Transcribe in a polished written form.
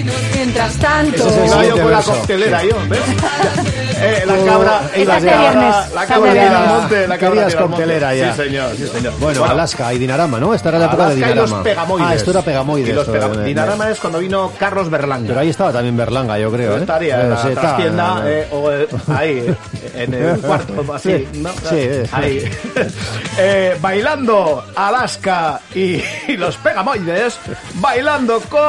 Mientras tanto... Ese es el Iba yo siguiente con la verso. coctelera, yo, ¿ves? La cabra... Esta es de viernes. La cabra Esta es de tira al viernes. monte, la cabra Querías tira al monte. coctelera ya. Sí, señor, sí, señor. Bueno, Alaska y Dinarama, ¿no? Esta era la época de Alaska y Dinarama. los Pegamoides. Esto era Pegamoides. Y los esto, Dinarama es cuando vino Carlos Berlanga. Pero ahí estaba también Berlanga, yo creo. Estaría en la Sí, está, trastienda o ahí, en el cuarto, así, ¿no? Sí, ahí. Bailando Alaska y los Pegamoides, bailando con...